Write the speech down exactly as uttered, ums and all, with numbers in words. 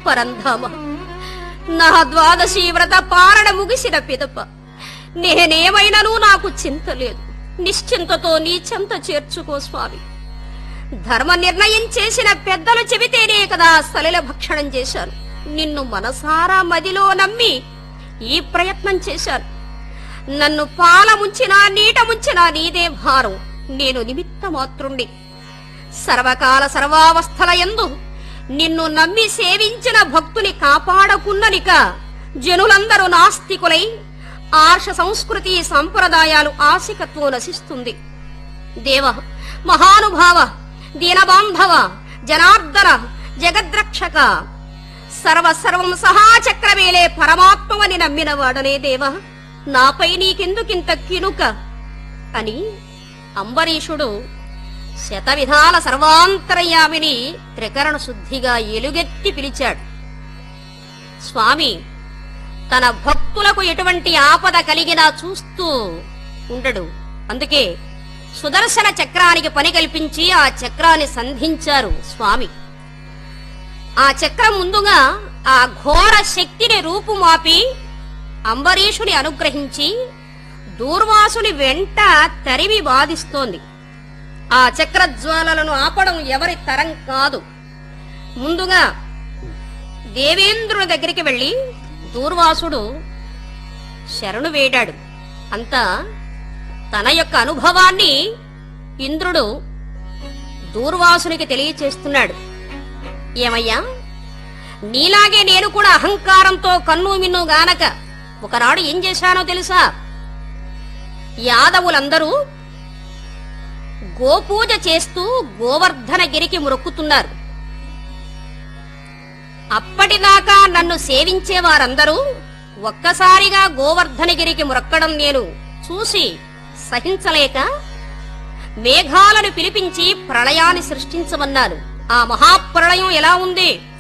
పరంధామ, నా ద్వాదశి వ్రత పారణ ముగిసిన పిదప నేనేమైనను నాకు చింత లేదు. నిశ్చింతతో నీ చెంత చేర్చుకో స్వామి. ధర్మ నిర్ణయం చేసిన పెద్దలు చెబితేనే కదా సలిల భక్షణం చేశాను. నిన్ను మనసారా మదిలో నమ్మి ఈ ప్రయత్నం చేశాను. నన్ను పాల ముంచినా నీట ముంచినా నీదే భారం. నేను నిమిత్త మాత్రుండి సర్వకాల సర్వావస్థల యందు నిన్ను నమ్మి సేవించిన భక్తుని కాపాడకున్ననిక జనులందరూ నాస్తికులై ఆర్ష సంస్కృతి సంప్రదాయాలు ఆసికత్వం నశిస్తుంది. దేవ, మహానుభావ, దీనబాంధవ, జనార్దన, జగద్రక్షక, సర్వసర్వం సహాచక్రమేలే పరమాత్మని నమ్మిన వాడనే దేవ, నాపై నీకెందుకింత కినుక అని అంబరీషుడు శతవిధాల సర్వాంతరయామిని త్రికరణ శుద్ధిగా ఎలుగెత్తి పిలిచాడు. స్వామి తన భక్తులకు ఎటువంటి ఆపద కలిగినా చూస్తూ ఉండడు. అందుకే సుదర్శన చక్రానికి పని కల్పించి ఆ చక్రాన్ని సంధించారు స్వామి. ఆ చక్రం ముందుగా ఆ ఘోర శక్తిని రూపుమాపి అంబరీషుని అనుగ్రహించి దూర్వాసుని వెంట తరిమి బాధిస్తోంది. ఆ చక్రజ్వాలలను ఆపడం ఎవరి తరం కాదు. ముందుగా దేవేంద్రుని దగ్గరికి వెళ్లి దూర్వాసుడు శరణు వేడాడు. అంతా తన యొక్క అనుభవాన్ని ఇంద్రుడు దూర్వాసునికి తెలియచేస్తున్నాడు. ఏమయ్యా, నీలాగే నేను కూడా అహంకారంతో కన్ను మిన్ను గానక ఒకనాడు ఏం చేశానో తెలుసా? యాదవులందరూ గోపూజ చేస్తూ గోవర్ధనగిరికి మొక్కుతున్నారు. అప్పటిదాకా నన్ను సేవించే వారందరూ ఒక్కసారిగా గోవర్ధనగిరికి మొక్కడం నేను చూసి సహించలేక మేఘాలను పిలిపించి ప్రళయాన్ని సృష్టించమన్నాను. ఆ మహాప్రళయం ఎలా ఉంది?